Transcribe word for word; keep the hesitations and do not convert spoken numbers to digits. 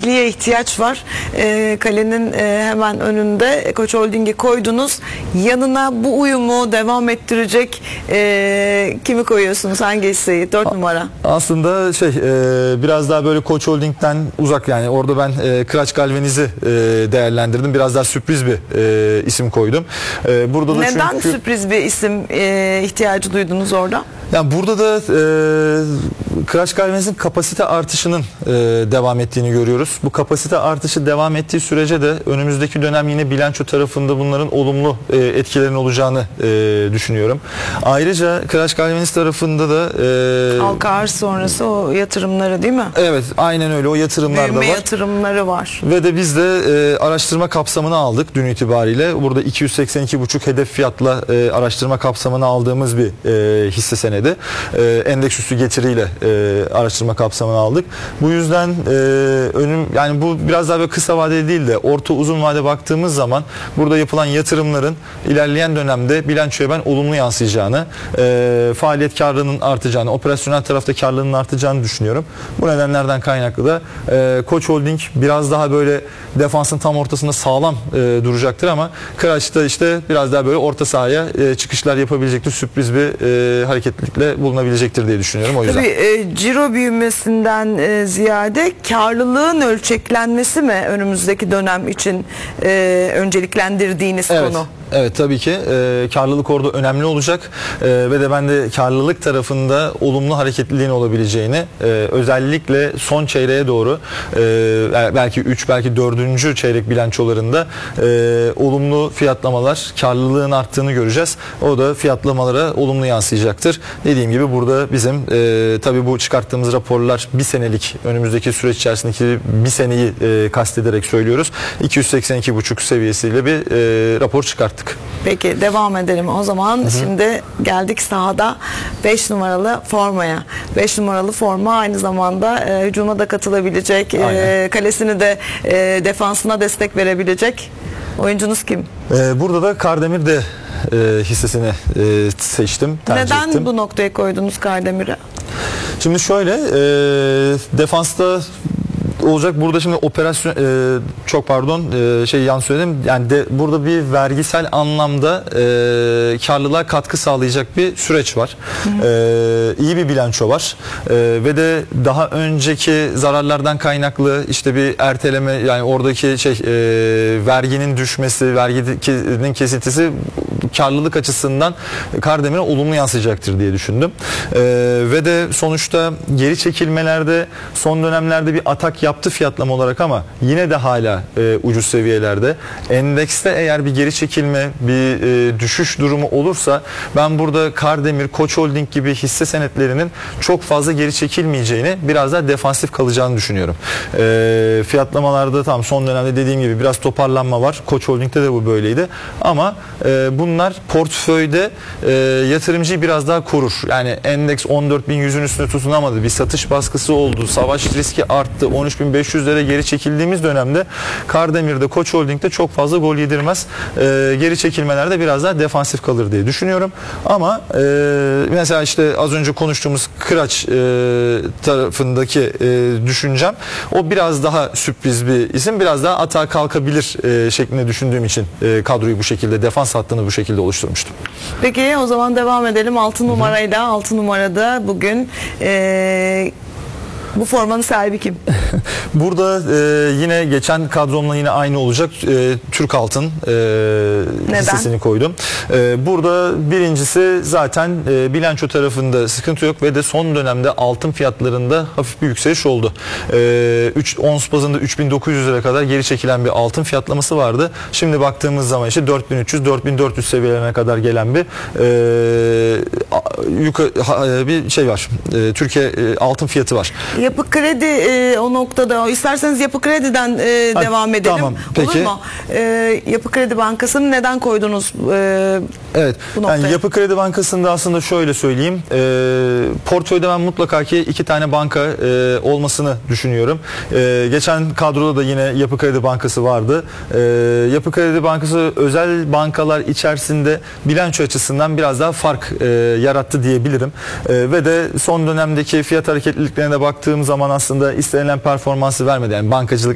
hareketliğe ihtiyaç var. E, kalenin e, hemen önünde Koç Holding'i koydunuz. Yanına bu uyumu devam ettirecek e, kimi koyuyorsunuz? Hangi hisseyi? dört numara. Aslında şey e, biraz daha böyle Koç Holding'den uzak, yani orada ben e, Kıraç Galvaniz'i e, değerlendirdim. Biraz daha sürpriz bir e, isim koydum. E, burada da Neden çünkü, sürpriz bir isim e, ihtiyacı duydunuz orada? yani burada da e, Kıraç Galvaniz'in kapasite artışının e, devam ettiğini görüyoruz. Bu kapasite artışı devam ettiği sürece de önümüzdeki dönem yine bilanço tarafında bunların olumlu e, etkilerinin olacağını e, düşünüyorum. Ayrıca Kıraç Galvaniz tarafında da e, halka arz sonrası o yatırımları, değil mi? Evet, aynen öyle, o yatırımlar Büyüme da var. yatırımları var. Ve de biz de e, araştırma kapsamını aldık dün itibariyle. Burada iki yüz seksen iki buçuk hedef fiyatla e, araştırma kapsamını aldığımız bir e, hisse senedi. E, endeks üstü getiriyle e, araştırma kapsamını aldık. Bu yüzden e, önüm yani bu biraz daha böyle kısa vadeli değil de orta uzun vade baktığımız zaman burada yapılan yatırımların ilerleyen dönemde bilançoya ben olumlu yansıyacağını, e, faaliyet karlılığının artacağını, operasyonel tarafta karlılığının artacağını düşünüyorum. Bu nedenlerden kaynaklı da e, Koç Holding biraz daha böyle defansın tam ortasında sağlam e, duracaktır ama Kıraç'ta işte biraz daha böyle orta sahaya e, çıkışlar yapabilecektir. Sürpriz bir e, hareketlilikle bulunabilecektir diye düşünüyorum o yüzden. Tabii e, ciro büyümesinden e, ziyade karlılığın ölçeklenmesi mi önümüzdeki dönem için e, önceliklendirdiğiniz Evet. konu? Evet, tabii ki e, karlılık orada önemli olacak e, ve de ben de karlılık tarafında olumlu hareketliliğin olabileceğini, e, özellikle son çeyreğe doğru e, belki üç belki dördüncü çeyrek bilançolarında e, olumlu fiyatlamalar, karlılığın arttığını göreceğiz. O da fiyatlamalara olumlu yansıyacaktır. Dediğim gibi burada bizim e, tabii bu çıkarttığımız raporlar bir senelik, önümüzdeki süreç içerisindeki bir seneyi e, kastederek söylüyoruz. iki yüz seksen iki buçuk seviyesiyle bir e, rapor çıkarttık. Peki devam edelim o zaman. Hı hı. Şimdi geldik sahada beş numaralı formaya. beş numaralı forma aynı zamanda e, hücuma da katılabilecek, e, kalesini de e, defansına destek verebilecek oyuncunuz kim? E, burada da Kardemir de e, hissesini e, seçtim, tercih Neden ettim. bu noktaya koydunuz Kardemir'i? Şimdi şöyle, e, defansta olacak. Burada şimdi operasyon e, çok pardon e, şey yanlış söyledim. Yani de, burada bir vergisel anlamda e, karlılığa katkı sağlayacak bir süreç var. E, iyi bir bilanço var. E, ve de daha önceki zararlardan kaynaklı işte bir erteleme, yani oradaki şey e, verginin düşmesi, verginin kesintisi karlılık açısından Kardemir'e olumlu yansıyacaktır diye düşündüm. E, ve de sonuçta geri çekilmelerde son dönemlerde bir atak yaptı fiyatlama olarak ama yine de hala e, ucuz seviyelerde. Endekste eğer bir geri çekilme, bir e, düşüş durumu olursa ben burada Kardemir, Koç Holding gibi hisse senetlerinin çok fazla geri çekilmeyeceğini, biraz daha defansif kalacağını düşünüyorum. E, fiyatlamalarda tam son dönemde dediğim gibi biraz toparlanma var. Koç Holding'de de bu böyleydi. Ama e, bunlar portföyde e, yatırımcıyı biraz daha korur. Yani endeks on dört bin yüzün üstünde tutunamadı. Bir satış baskısı oldu. Savaş riski arttı. on üç bin beş yüzlere geri çekildiğimiz dönemde Kardemir'de, Koç Holding'de çok fazla gol yedirmez. E, geri çekilmelerde biraz daha defansif kalır diye düşünüyorum. Ama e, mesela işte az önce konuştuğumuz Kıraç e, tarafındaki e, düşüncem, o biraz daha sürpriz bir isim. Biraz daha atağa kalkabilir e, şeklinde düşündüğüm için e, kadroyu bu şekilde, defans hattını bu şekilde oluşturmuştum. Peki o zaman devam edelim. altı numarayla, altı numarada bugün e, bu formanın sahibi kim? Burada e, yine geçen kadromla yine aynı olacak. E, Türk Altın e, hissesini koydum. E, burada birincisi zaten e, bilanço tarafında sıkıntı yok ve de son dönemde altın fiyatlarında hafif bir yükseliş oldu. E, üç, ons bazında üç bin dokuz yüz lira kadar geri çekilen bir altın fiyatlaması vardı. Şimdi baktığımız zaman işte dört bin üç yüz dört bin dört yüz seviyelerine kadar gelen bir e, yukarı bir şey var. E, Türkiye e, altın fiyatı var. Yapı Kredi e, o noktada, isterseniz Yapı Kredi'den e, ha, devam edelim. Tamam, peki. Olur mu? E, Yapı Kredi Bankası'nı neden koydunuz e, evet, bu noktaya? Yani Yapı Kredi Bankası'nda aslında şöyle söyleyeyim. E, portföyde ben mutlaka ki iki tane banka e, olmasını düşünüyorum. E, geçen kadroda da yine Yapı Kredi Bankası vardı. E, Yapı Kredi Bankası özel bankalar içerisinde bilanço açısından biraz daha fark e, yarattı diyebilirim. E, ve de son dönemdeki fiyat hareketliliklerine baktığım zaman aslında istenilen performansı vermedi. Yani bankacılık